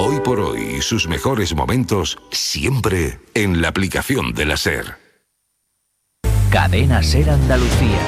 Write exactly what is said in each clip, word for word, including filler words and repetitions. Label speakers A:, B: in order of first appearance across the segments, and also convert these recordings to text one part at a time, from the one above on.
A: Hoy por hoy y sus mejores momentos siempre en la aplicación de la SER.
B: Cadena SER Andalucía.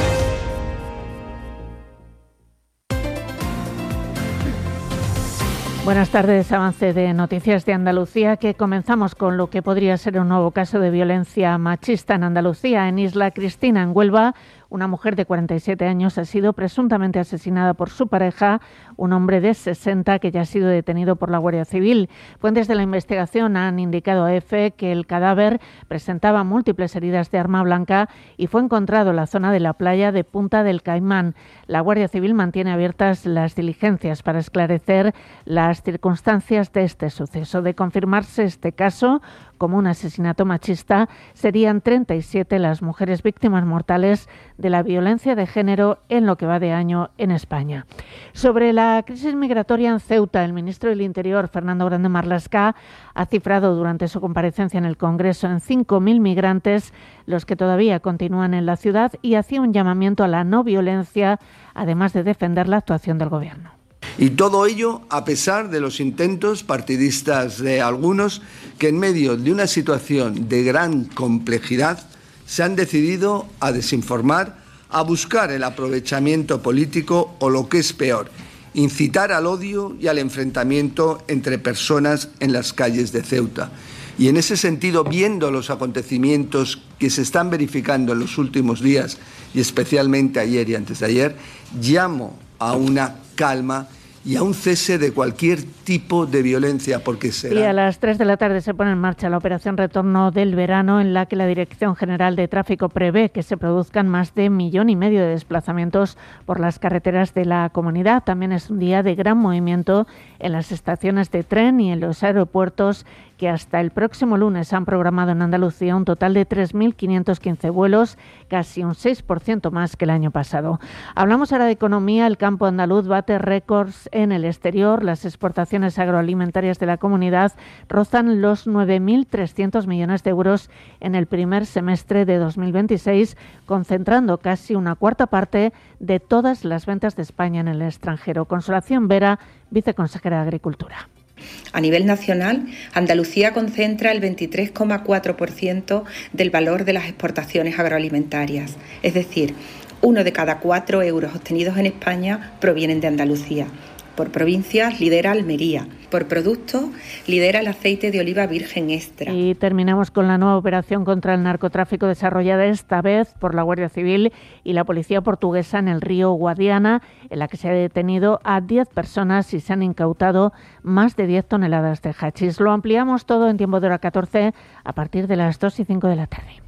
C: Buenas tardes, avance de Noticias de Andalucía, que comenzamos con lo que podría ser un nuevo caso de violencia machista en Andalucía. En Isla Cristina, en Huelva, una mujer de cuarenta y siete años ha sido presuntamente asesinada por su pareja, un hombre de sesenta que ya ha sido detenido por la Guardia Civil. Fuentes de la investigación han indicado a EFE que el cadáver presentaba múltiples heridas de arma blanca y fue encontrado en la zona de la playa de Punta del Caimán. La Guardia Civil mantiene abiertas las diligencias para esclarecer las circunstancias de este suceso. De confirmarse este caso como un asesinato machista, serían treinta y siete las mujeres víctimas mortales de la violencia de género en lo que va de año en España. Sobre la crisis migratoria en Ceuta, el ministro del Interior, Fernando Grande Marlaska, ha cifrado durante su comparecencia en el Congreso en cinco mil migrantes los que todavía continúan en la ciudad y hacía un llamamiento a la no violencia, además de defender la actuación del Gobierno.
D: Y todo ello a pesar de los intentos partidistas de algunos que en medio de una situación de gran complejidad se han decidido a desinformar, a buscar el aprovechamiento político o, lo que es peor, incitar al odio y al enfrentamiento entre personas en las calles de Ceuta. Y en ese sentido, viendo los acontecimientos que se están verificando en los últimos días y especialmente ayer y antes de ayer, llamo a una calma y a un cese de cualquier tipo de violencia, porque será...
C: Y a las tres de la tarde se pone en marcha la operación Retorno del Verano, en la que la Dirección General de Tráfico prevé que se produzcan más de millón y medio de desplazamientos por las carreteras de la comunidad. También es un día de gran movimiento en las estaciones de tren y en los aeropuertos, que hasta el próximo lunes han programado en Andalucía un total de tres mil quinientos quince vuelos, casi un seis por ciento más que el año pasado. Hablamos ahora de economía. El campo andaluz bate récords en el exterior. Las exportaciones agroalimentarias de la comunidad rozan los nueve mil trescientos millones de euros en el primer semestre de dos mil veintiséis, concentrando casi una cuarta parte de todas las ventas de España en el extranjero. Consolación Vera, viceconsejera de Agricultura.
E: A nivel nacional, Andalucía concentra el veintitrés coma cuatro por ciento del valor de las exportaciones agroalimentarias. Es decir, uno de cada cuatro euros obtenidos en España provienen de Andalucía. Por provincias lidera Almería. Por producto lidera el aceite de oliva virgen extra.
C: Y terminamos con la nueva operación contra el narcotráfico desarrollada esta vez por la Guardia Civil y la policía portuguesa en el río Guadiana, en la que se ha detenido a diez personas y se han incautado más de diez toneladas de hachís. Lo ampliamos todo en Tiempo de Hora catorce a partir de las dos y cinco de la tarde.